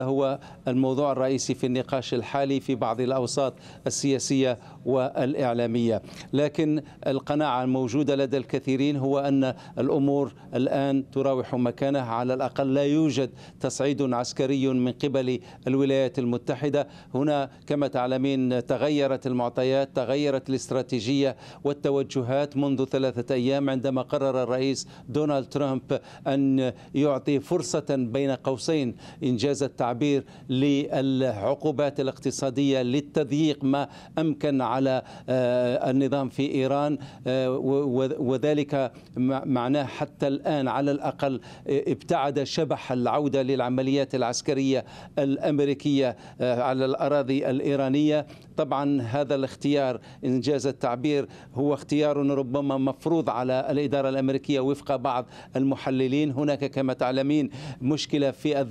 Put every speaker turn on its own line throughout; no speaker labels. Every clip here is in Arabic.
هو الموضوع الرئيسي في النقاش الحالي في بعض الأوساط السياسية والإعلامية، لكن القناعة الموجودة لدى الكثيرين هو أن الأمور الآن تراوح مكانها، على الأقل لا يوجد تصعيد عسكري من قبل الولايات المتحدة. هنا كما تعلمين تغيرت المعطيات، تغيرت الاستراتيجية والتوجهات منذ 3 أيام عندما قرر الرئيس دونالد ترامب أن يعطي فرصة بين قوسين إنجاز التعبير للعقوبات الاقتصادية للتضييق ما أمكن على النظام في إيران، وذلك معناه حتى الآن على الأقل ابتعد شبح العودة للعمليات العسكرية الأمريكية على الأراضي الإيرانية. طبعا هذا الاختيار إنجاز التعبير هو اختيار ربما مفروض على الإدارة الأمريكية وفق بعض المحللين. هناك كما تعلمين مشكلة في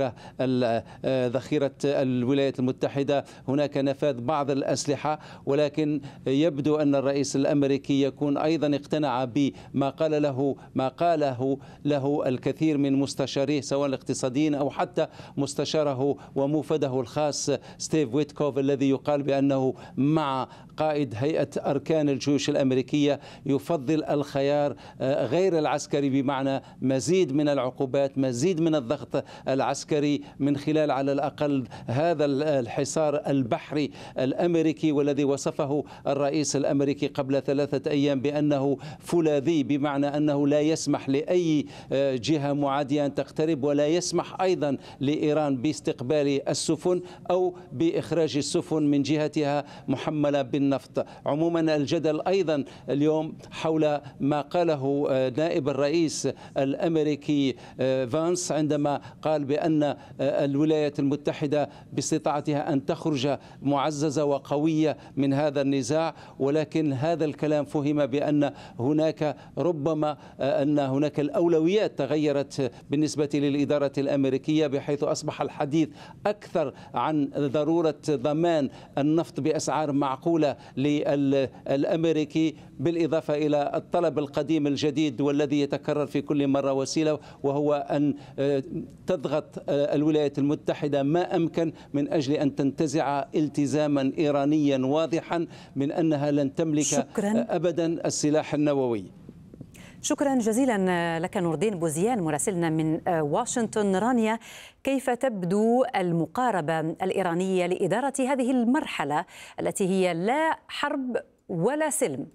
ذخيرة الولايات المتحدة، هناك نفاذ بعض الأسلحة، ولكن يبدو أن الرئيس الأمريكي يكون أيضا اقتنع بما قاله له الكثير من مستشاريه سواء الاقتصاديين أو حتى مستشاره وموفده الخاص ستيف ويتكوف، الذي يقال بأنه مع قائد هيئة أركان الجيوش الأمريكية يفضل الخيار غير العسكري، بمعنى مزيد من العقوبات، مزيد من الضغط العسكري من خلال على الأقل هذا الحصار البحري الأمريكي، والذي وصفه الرئيس الأمريكي قبل 3 أيام بأنه فولاذي، بمعنى أنه لا يسمح لأي جهة معادية أن تقترب، ولا يسمح أيضا لإيران باستقبال السفن أو بإخراج السفن من جهتها محملة بالنفط. عموما الجدل أيضا اليوم حول ما قاله نائب الرئيس الأمريكي فانس عندما قال بأن الولايات المتحدة باستطاعتها أن تخرج معززة وقوية من هذا النزاع، ولكن هذا الكلام فهم بأن هناك ربما أن هناك الأولويات تغيرت بالنسبة للإدارة الأمريكية، بحيث أصبح الحديث أكثر عن ضرورة ضمان النفط بأسعار معقولة للأمريكي، بالإضافة إلى الطلب القديم الجديد والذي يتكرر في كل مرة وسيلة، وهو أن تضغط الولايات المتحدة ما أمكن من أجل أن تنتزع التزاما إيرانيا واضحا من أنها لن تملك أبدا السلاح النووي.
شكرا جزيلا لك نور الدين بوزيان مراسلنا من واشنطن. رانيا، كيف تبدو المقاربة الإيرانية لإدارة هذه المرحلة التي هي لا حرب ولا سلم؟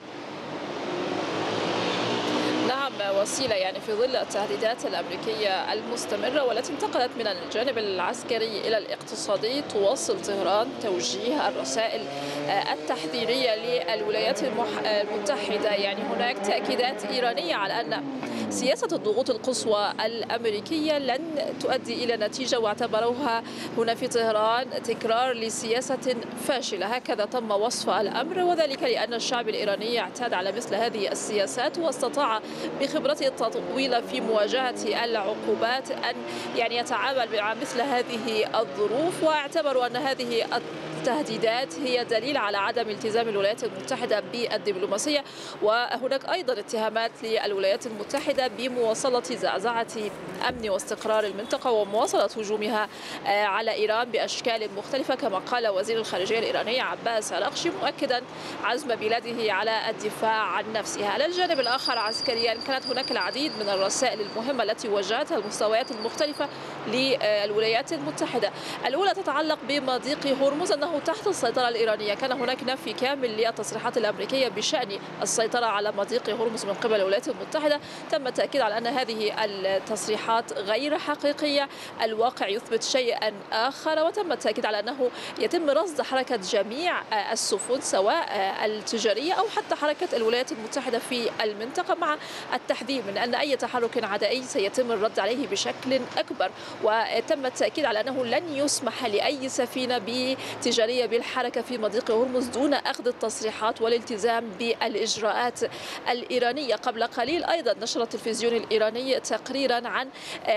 نعم وسيلة، يعني في ظل التهديدات الأمريكية المستمرة والتي انتقلت من الجانب العسكري إلى الاقتصادي، تواصل طهران توجيه الرسائل التحذيرية للولايات المتحدة. يعني هناك تأكيدات إيرانية على أن سياسة الضغوط القصوى الأمريكية لن تؤدي إلى نتيجة، واعتبروها هنا في طهران تكرار لسياسة فاشلة، هكذا تم وصف الأمر، وذلك لأن الشعب الإيراني اعتاد على مثل هذه السياسات واستطاع بخبرته الطويلة في مواجهة العقوبات أن يتعامل مع مثل هذه الظروف، واعتبروا أن هذه التهديدات هي دليل على عدم التزام الولايات المتحدة بالدبلوماسية. وهناك أيضا اتهامات للولايات المتحدة بمواصلة زعزعة أمن واستقرار المنطقة ومواصلة هجومها على إيران بأشكال مختلفة، كما قال وزير الخارجية الإيراني عباس عراقشي، مؤكدا عزم بلاده على الدفاع عن نفسها. على الجانب الآخر عسكريا كانت هناك العديد من الرسائل المهمة التي وجهتها المستويات المختلفة للولايات المتحدة. الأولى تتعلق بمضيق هرمز، أنه تحت السيطرة الإيرانية. كان هناك نفي كامل للتصريحات الأمريكية بشأن السيطرة على مضيق هرمز من قبل الولايات المتحدة. تم التأكيد على أن هذه التصريحات غير حقيقية، الواقع يثبت شيئا آخر، وتم التأكيد على أنه يتم رصد حركة جميع السفن سواء التجارية أو حتى حركة الولايات المتحدة في المنطقة، مع التحذير من أن أي تحرك عدائي سيتم الرد عليه بشكل أكبر. وتم التأكيد على أنه لن يسمح لأي سفينة بتجارية الإيرانية بالحركة في مضيق هرمز دون أخذ التصريحات والالتزام بالإجراءات الإيرانية. قبل قليل أيضا نشر التلفزيون الإيراني تقريرا عن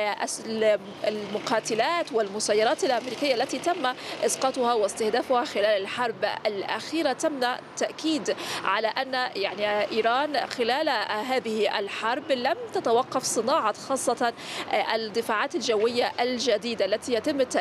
المقاتلات والمسيرات الأمريكية التي تم إسقاطها واستهدافها خلال الحرب الأخيرة. تم تأكيد على أن إيران خلال هذه الحرب لم تتوقف صناعة خاصة الدفاعات الجوية الجديدة التي يتم